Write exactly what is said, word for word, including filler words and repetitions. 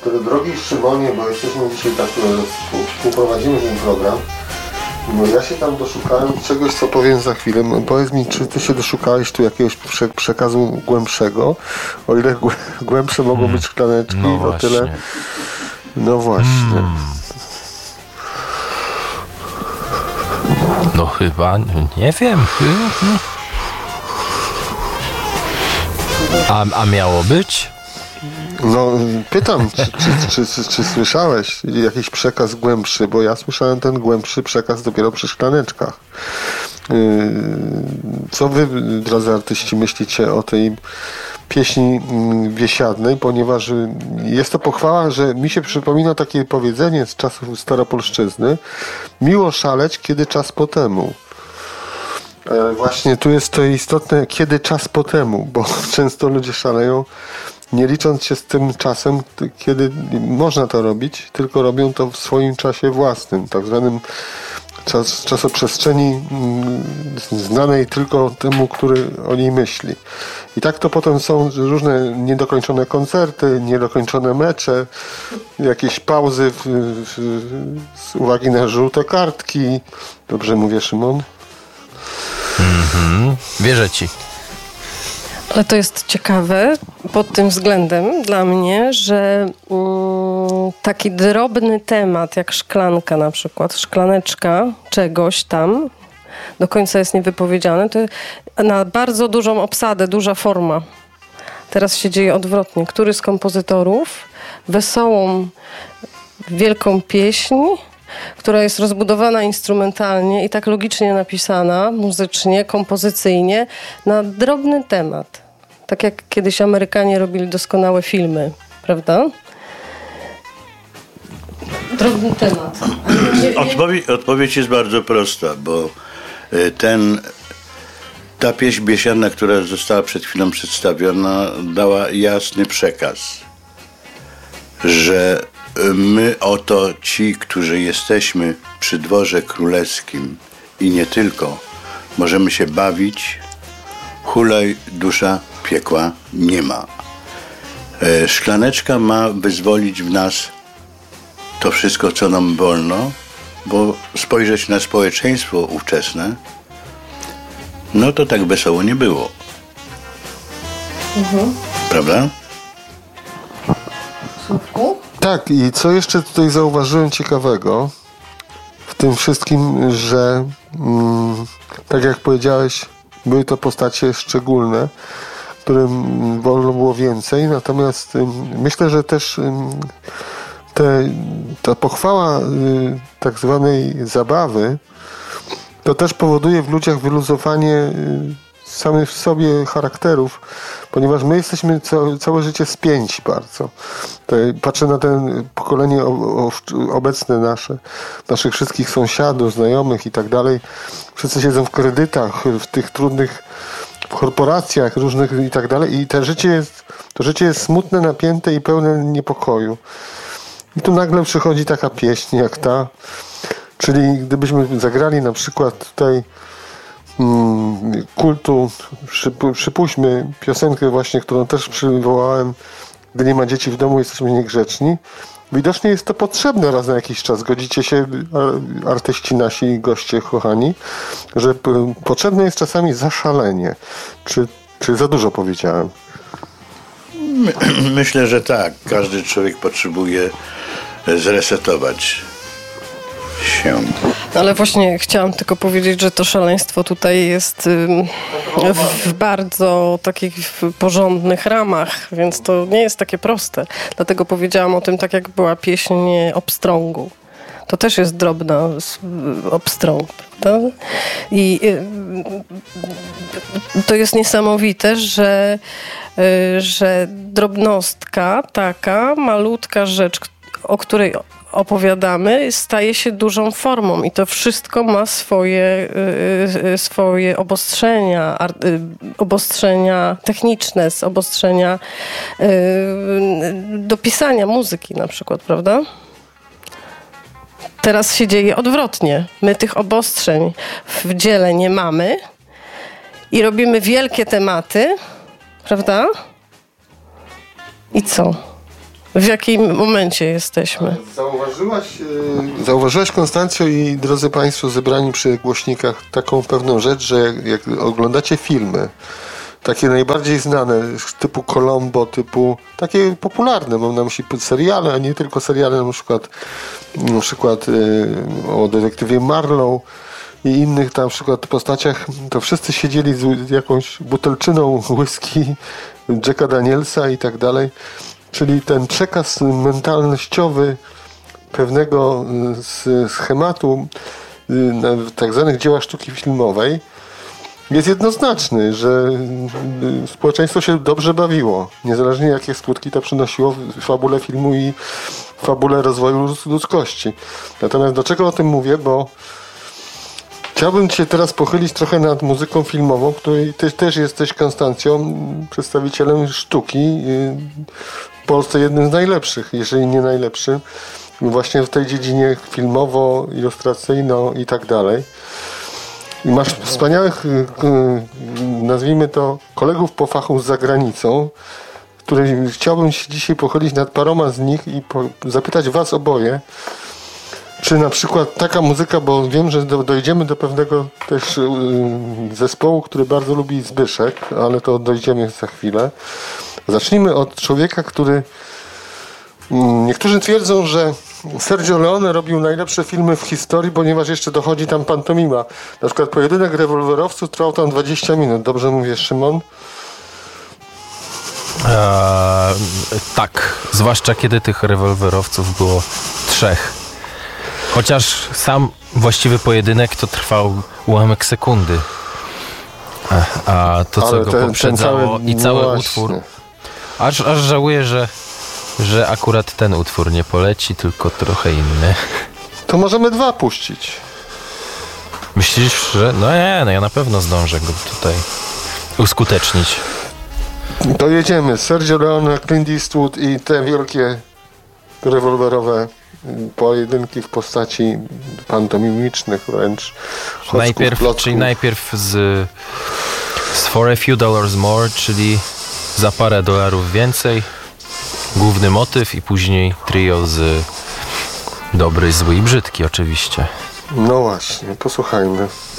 który, drogi Szymonie, bo jesteśmy dzisiaj tak, współprowadzimy ten program, no ja się tam doszukałem czegoś, co powiem za chwilę. Powiedz mi, czy ty się doszukałeś tu jakiegoś prze, przekazu głębszego? O ile głę, głębsze mogą być szklaneczki, no o tyle... No właśnie. Hmm. No chyba, nie wiem. A, a miało być? No pytam, czy, czy, czy, czy słyszałeś jakiś przekaz głębszy, bo ja słyszałem ten głębszy przekaz dopiero przy szklaneczkach. Co wy, drodzy artyści, myślicie o tej pieśni biesiadnej, ponieważ jest to pochwała, że mi się przypomina takie powiedzenie z czasów staropolszczyzny: miło szaleć, kiedy czas po temu. Właśnie tu jest to istotne, kiedy czas po temu, bo często ludzie szaleją, nie licząc się z tym czasem, kiedy można to robić, tylko robią to w swoim czasie własnym, tak zwanym czas, czasoprzestrzeni znanej tylko temu, który o niej myśli. I tak to potem są różne niedokończone koncerty, niedokończone mecze, jakieś pauzy w, w, z uwagi na żółte kartki. Dobrze mówię, Szymon? Mhm. Wierzę ci. Ale to jest ciekawe pod tym względem dla mnie, że mm, taki drobny temat jak szklanka na przykład, szklaneczka czegoś tam, do końca jest niewypowiedziane, to na bardzo dużą obsadę, duża forma. Teraz się dzieje odwrotnie. Który z kompozytorów wesołą, wielką pieśń, która jest rozbudowana instrumentalnie i tak logicznie napisana, muzycznie, kompozycyjnie, na drobny temat. Tak jak kiedyś Amerykanie robili doskonałe filmy, prawda? Drobny temat. Odpowiedź, odpowiedź jest bardzo prosta, bo ten, ta pieśń biesiadna, która została przed chwilą przedstawiona, dała jasny przekaz, że my oto ci, którzy jesteśmy przy dworze królewskim i nie tylko, możemy się bawić, hulaj, dusza piekła nie ma. Szklaneczka ma wyzwolić w nas to wszystko, co nam wolno, bo spojrzeć na społeczeństwo ówczesne, no to tak wesoło nie było. Mhm. Prawda? Słówku? Tak, i co jeszcze tutaj zauważyłem ciekawego w tym wszystkim, że mm, tak jak powiedziałeś, były to postacie szczególne, którym wolno było więcej, natomiast ym, myślę, że też ym, te, ta pochwała y, tak zwanej zabawy to też powoduje w ludziach wyluzowanie y, samych w sobie charakterów, ponieważ my jesteśmy całe, całe życie spięci bardzo. Patrzę na to pokolenie o, o, obecne nasze, naszych wszystkich sąsiadów, znajomych i tak dalej. Wszyscy siedzą w kredytach, w tych trudnych w korporacjach różnych i tak dalej. I to życie jest, to życie jest smutne, napięte i pełne niepokoju. I tu nagle przychodzi taka pieśń jak ta, czyli gdybyśmy zagrali na przykład tutaj kultu, przypuśćmy piosenkę właśnie, którą też przywołałem, gdy nie ma dzieci w domu, jesteśmy niegrzeczni. Widocznie jest to potrzebne raz na jakiś czas. Godzicie się, artyści nasi i goście kochani, że potrzebne jest czasami zaszalenie. Czy, czy za dużo powiedziałem? My, myślę, że tak. Każdy człowiek potrzebuje zresetować się. Ale właśnie chciałam tylko powiedzieć, że to szaleństwo tutaj jest w bardzo takich porządnych ramach, więc to nie jest takie proste. Dlatego powiedziałam o tym, tak jak była pieśń Obstrągu. To też jest drobna obstrąg, prawda? I to jest niesamowite, że, że drobnostka, taka malutka rzecz, o której opowiadamy, staje się dużą formą i to wszystko ma swoje, swoje obostrzenia, obostrzenia techniczne, obostrzenia do pisania muzyki na przykład, prawda? Teraz się dzieje odwrotnie. My tych obostrzeń w dziele nie mamy i robimy wielkie tematy, prawda? I co? w jakim momencie jesteśmy. Zauważyłaś, yy, zauważyłaś, Konstancjo i drodzy Państwo zebrani przy głośnikach, taką pewną rzecz, że jak, jak oglądacie filmy, takie najbardziej znane, typu Colombo, typu takie popularne, mam na myśli seriale, a nie tylko seriale, na przykład, na przykład yy, o detektywie Marlowe i innych tam na przykład postaciach, to wszyscy siedzieli z jakąś butelczyną whisky Jacka Danielsa i tak dalej. Czyli ten przekaz mentalnościowy pewnego schematu w tak zwanych dziełach sztuki filmowej jest jednoznaczny, że społeczeństwo się dobrze bawiło, niezależnie jakie skutki to przynosiło w fabule filmu i fabule rozwoju ludzkości. Natomiast dlaczego o tym mówię? Bo chciałbym się teraz pochylić trochę nad muzyką filmową, której ty też jesteś, Konstancją, przedstawicielem sztuki. W Polsce jednym z najlepszych, jeżeli nie najlepszym, właśnie w tej dziedzinie filmowo-ilustracyjno i tak dalej. I masz wspaniałych, nazwijmy to, kolegów po fachu z zagranicą, których chciałbym się dzisiaj pochylić nad paroma z nich i po, zapytać was oboje, czy na przykład taka muzyka, bo wiem, że do, dojdziemy do pewnego też y, zespołu, który bardzo lubi Zbyszek, ale to dojdziemy za chwilę. Zacznijmy od człowieka, który... Y, niektórzy twierdzą, że Sergio Leone robił najlepsze filmy w historii, ponieważ jeszcze dochodzi tam pantomima. Na przykład Pojedynek rewolwerowców trwał tam dwadzieścia minut. Dobrze mówię, Szymon? Eee, tak, zwłaszcza kiedy tych rewolwerowców było trzech. Chociaż sam właściwy pojedynek to trwał ułamek sekundy. A, a to, co ale go ten, poprzedzało ten cały, i cały właśnie. utwór. Aż, aż żałuję, że, że akurat ten utwór nie poleci, tylko trochę inny. To możemy dwa puścić. Myślisz, że... No nie, no ja na pewno zdążę go tutaj uskutecznić. To jedziemy. Sergio Leone, Clint Eastwood i te wielkie rewolwerowe pojedynki w postaci pantomimicznych wręcz. Najpierw, plotków. czyli najpierw z, z For a Few Dollars More, czyli za parę dolarów więcej, główny motyw i później trio z Dobry, Zły i Brzydki oczywiście. No właśnie, posłuchajmy.